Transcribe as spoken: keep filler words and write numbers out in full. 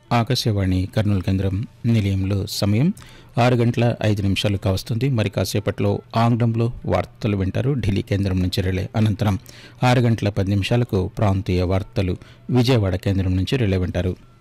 ఆకాశవాణి కర్నూలు కేంద్రం నిలయంలో సమయం ఆరు గంటల ఐదు నిమిషాలు కావస్తుంది. మరి కాసేపట్లో ఆంగ్లంలో వార్తలు వింటారు ఢిల్లీ కేంద్రం నుంచి రిలే. అనంతరం ఆరు గంటల పది నిమిషాలకు ప్రాంతీయ వార్తలు విజయవాడ కేంద్రం నుంచి రిలే వింటారు.